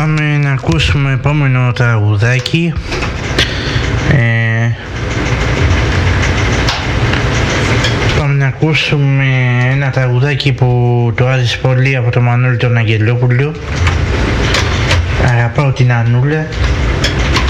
πάμε να ακούσουμε επόμενο τραγουδάκι. Πάμε να ακούσουμε ένα τραγουδάκι που το άρεσε πολύ από τον Μανώλη τον Αγγελόπουλο. Αγαπάω την Ανούλα.